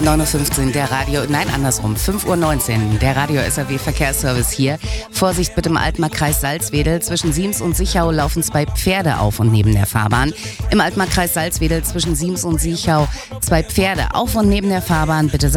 9:15 Uhr, der Radio, nein, andersrum, 5:19 Uhr, der Radio SAW Verkehrsservice hier. Vorsicht bitte im Altmarkkreis Salzwedel. Zwischen Siems und Sichau laufen 2 Pferde auf und neben der Fahrbahn. Im Altmarkkreis Salzwedel zwischen Siems und Sichau 2 Pferde auf und neben der Fahrbahn. Bitte